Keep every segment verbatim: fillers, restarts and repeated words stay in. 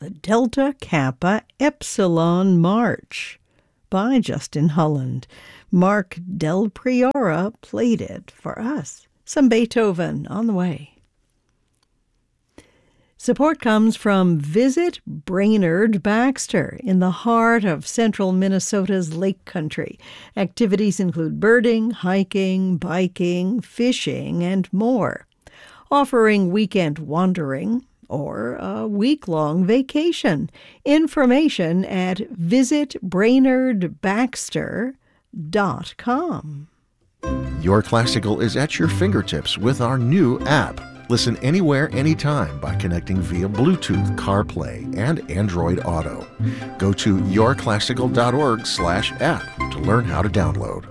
the Delta Kappa Epsilon March by Justin Holland. Mark Del Priora played it for us. Some Beethoven on the way. Support comes from Visit Brainerd Baxter in the heart of central Minnesota's Lake Country. Activities include birding, hiking, biking, fishing, and more. Offering weekend wandering or a week-long vacation. Information at visit brainerd baxter dot com. Your Classical is at your fingertips with our new app. Listen anywhere, anytime by connecting via Bluetooth, CarPlay, and Android Auto. Go to yourclassical.org slash app to learn how to download.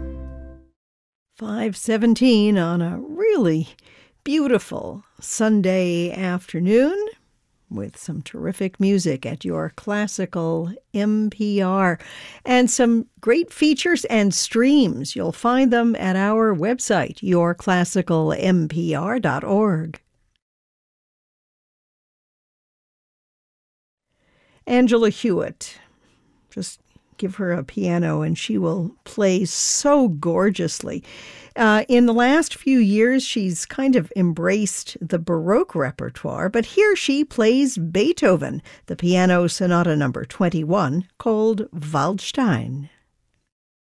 five seventeen on a really beautiful Sunday afternoon with some terrific music at Your Classical M P R and some great features and streams. You'll find them at our website, your classical m p r dot org. Angela Hewitt, just give her a piano and she will play so gorgeously. Uh, in the last few years, she's kind of embraced the Baroque repertoire, but here she plays Beethoven, the piano sonata number twenty-one, called Waldstein.